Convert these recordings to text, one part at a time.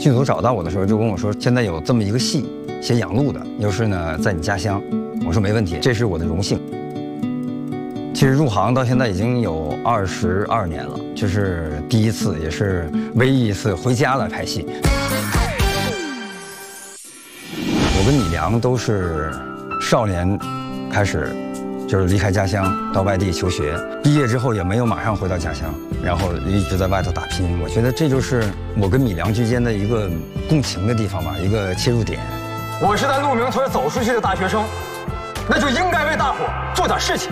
剧组找到我的时候，就跟我说，现在有这么一个戏，写养鹿的，又是呢在你家乡。我说没问题，这是我的荣幸。其实入行到现在已经有22年了，这是第一次，也是唯一一次回家来拍戏。我跟米良都是少年开始。 就是离开家乡到外地求学，毕业之后也没有马上回到家乡，然后一直在外头打拼。我觉得这就是我跟米良之间的一个共情的地方吧，一个切入点。 我是在鹿鸣村走出去的大学生，那就应该为大伙做点事情。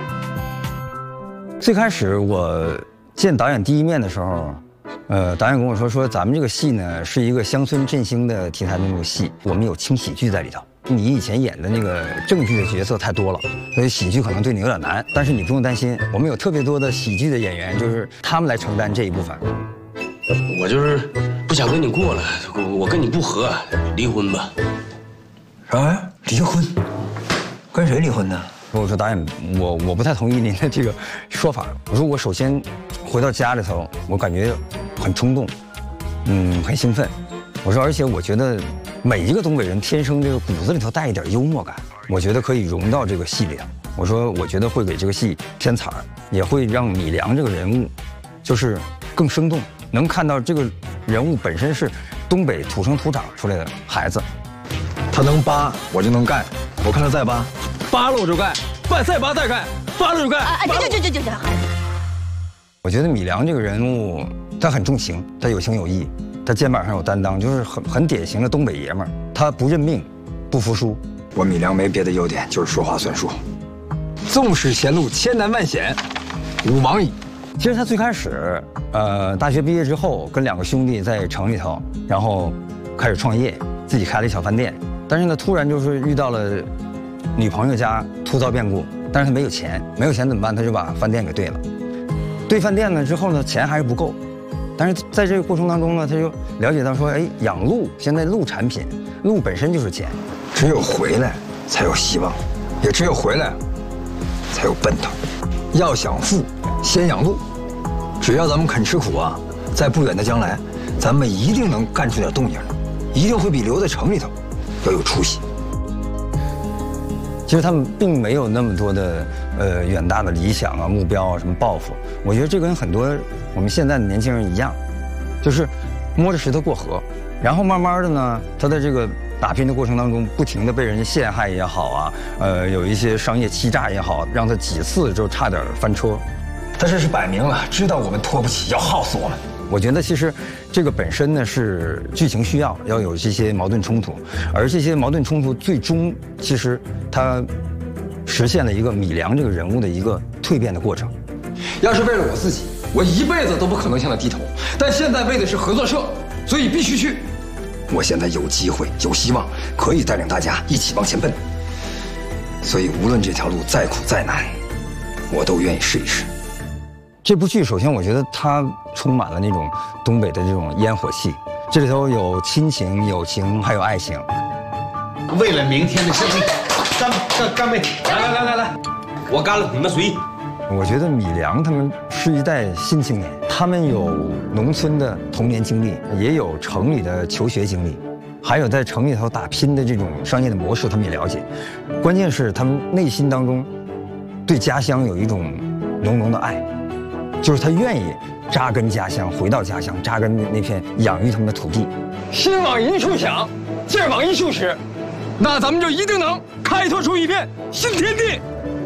最开始我见导演第一面的时候，导演跟我说咱们这个戏呢是一个乡村振兴的题材的那种戏，我们有轻喜剧在里头。 你以前演的那个正剧的角色太多了，所以喜剧可能对你有点难。但是你不用担心，我们有特别多的喜剧的演员，就是他们来承担这一部分。 我就是不想跟你过了，我跟你不合，离婚吧。 啥玩意儿？离婚？跟谁离婚呢？ 我说导演，我不太同意您的这个说法。我说我首先回到家里头，我感觉很冲动，很兴奋。我说而且我觉得。 每一个东北人天生这个骨子里头带一点幽默感，我觉得可以融到这个戏里头。我说，我觉得会给这个戏添彩儿，也会让米良这个人物，就是更生动，能看到这个人物本身是东北土生土长出来的孩子。 他能扒，我就能盖。我看他再扒，扒了我就盖，再扒再盖，扒了就盖。 这， 我觉得米良这个人物，他很重情，他有情有义。 他肩膀上有担当，就是很典型的东北爷们儿。他不认命，不服输。 我米良没别的优点，就是说话算数。 纵使前路千难万险，吾往矣。 其实他最开始，大学毕业之后，跟2个兄弟在城里头，然后开始创业，自己开了一小饭店。但是呢，突然就是遇到了女朋友家突遭变故，但是他没有钱，没有钱怎么办？他就把饭店给兑了。兑饭店了之后呢，钱还是不够。 但是在这个过程当中呢，他就了解到说，哎，养鹿现在鹿产品，鹿本身就是钱， 只有回来才有希望，也只有回来才有奔头。要想富，先养鹿。只要咱们肯吃苦啊，在不远的将来，咱们一定能干出点动静来，一定会比留在城里头要有出息。 其实他们并没有那么多的远大的理想啊、目标啊、什么抱负。我觉得这跟很多我们现在的年轻人一样，就是摸着石头过河，然后慢慢的呢，他在这个打拼的过程当中，不停的被人家陷害也好啊，有一些商业欺诈也好，让他几次就差点翻车。 他这是摆明了知道我们拖不起，要耗死我们。 我觉得其实这个本身呢是剧情需要有这些矛盾冲突，而这些矛盾冲突最终其实它实现了一个米良这个人物的一个蜕变的过程。 要是为了我自己，我一辈子都不可能向他低头。但现在为的是合作社，所以必须去。 我现在有机会，有希望，可以带领大家一起往前奔。所以无论这条路再苦再难，我都愿意试一试。 这部剧首先我觉得它充满了那种东北的这种烟火气，这里头有亲情、友情，还有爱情。 为了明天的胜利，干杯！来，我干了，你们随意。 我觉得米良他们是一代新青年，他们有农村的童年经历，也有城里的求学经历，还有在城里头打拼的这种商业的模式，他们也了解。关键是他们内心当中对家乡有一种浓浓的爱。就是他愿意扎根家乡，回到家乡，扎根那片养育他们的土地。 心往一处想，劲儿往一处使，那咱们就一定能开拓出一片新天地。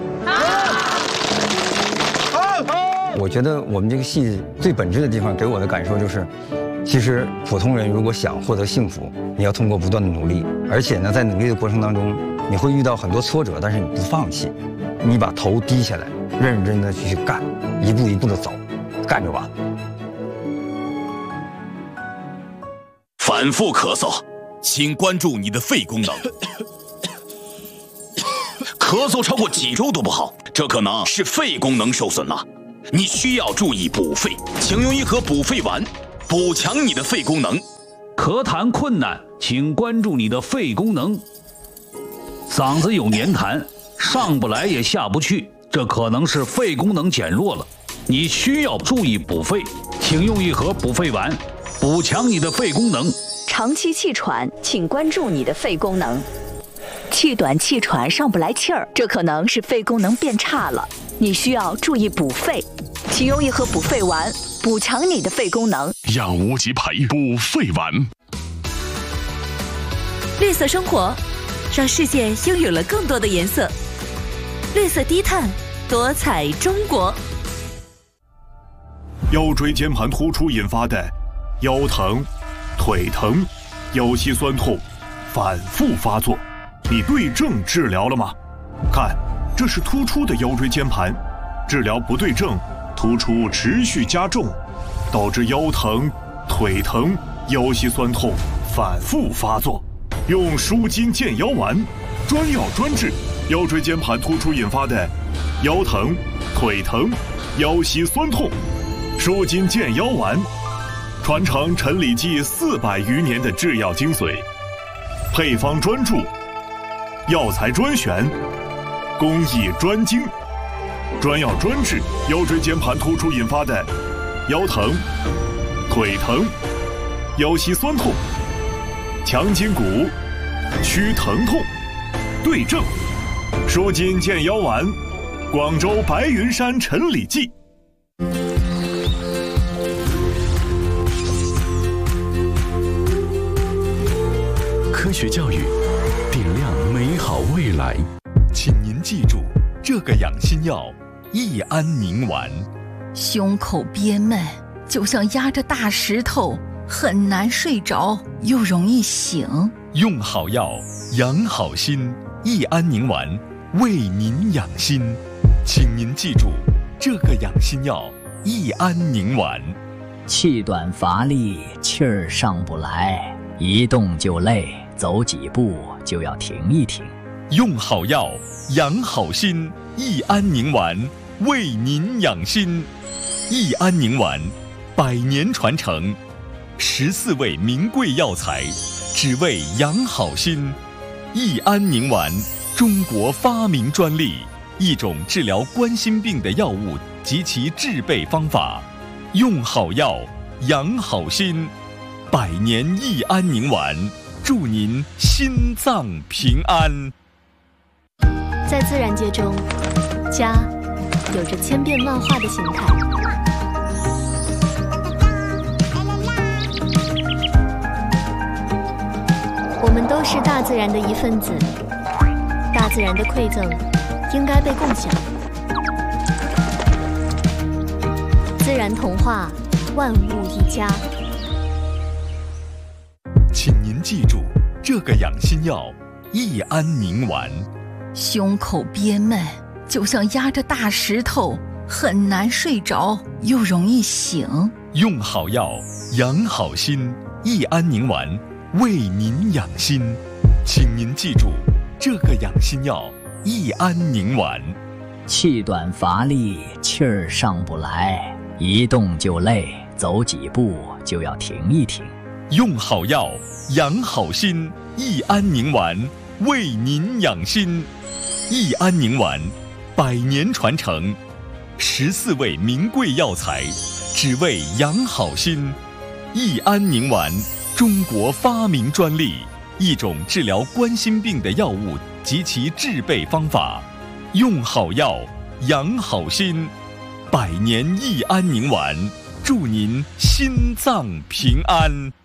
我觉得我们这个戏最本质的地方，给我的感受就是，其实普通人如果想获得幸福，你要通过不断的努力，而且呢，在努力的过程当中，你会遇到很多挫折，但是你不放弃，你把头低下来，认认真真的去干。一步一步的走，干就完了。 反复咳嗽，请关注你的肺功能。咳嗽超过几周都不好，这可能是肺功能受损了。你需要注意补肺，请用一盒补肺丸，补强你的肺功能。 咳痰困难，请关注你的肺功能。嗓子有黏痰，上不来也下不去，这可能是肺功能减弱了，你需要注意补肺，请用一盒补肺丸，补强你的肺功能。 长期气喘，请关注你的肺功能。气短气喘上不来气儿，这可能是肺功能变差了，你需要注意补肺，请用一盒补肺丸补强你的肺功能。 养无极培补肺丸。 绿色生活，让世界拥有了更多的颜色。绿色低碳，多彩中国。 腰椎间盘突出引发的腰疼、腿疼、腰膝酸痛反复发作，你对症治疗了吗？看，这是突出的腰椎间盘，治疗不对症，突出持续加重，导致腰疼、腿疼、腰膝酸痛反复发作。用舒筋健腰丸，专药专治腰椎间盘突出引发的腰疼、腿疼、腰膝酸痛。舒筋健腰丸，传承陈李济400余年的制药精髓，配方专注，药材专选，工艺专精，专药专治腰椎间盘突出引发的腰疼、腿疼、腰膝酸痛，强筋骨，祛疼痛，对症。舒筋健腰丸，广州白云山陈李济。 科学教育，点亮美好未来。请您记住这个养心药——益安宁丸。 胸口憋闷，就像压着大石头，很难睡着，又容易醒。 用好药，养好心。益安宁丸为您养心。请您记住这个养心药——益安宁丸。 气短乏力，气儿上不来，一动就累，走几步就要停一停。 用好药，养好心。益安宁丸为您养心。益安宁丸100年传承，14味名贵药材，只为养好心。益安宁丸，中国发明专利，一种治疗冠心病的药物及其制备方法。用好药，养好心。100年益安宁丸，祝您心脏平安。 在自然界中，家有着千变万化的形态。我们都是大自然的一份子，大自然的馈赠应该被共享。自然童话，万物一家。 请您记住这个养心药——益安宁丸。 胸口憋闷，就像压着大石头，很难睡着，又容易醒。 用好药，养好心。益安宁丸为您养心。请您记住这个养心药——益安宁丸。 气短乏力，气儿上不来，一动就累，走几步就要停一停。 用好药，养好心。益安宁丸为您养心。益安宁丸100年传承，14味名贵药材，只为养好心。益安宁丸，中国发明专利，一种治疗冠心病的药物及其制备方法。用好药，养好心。100年益安宁丸，祝您心脏平安。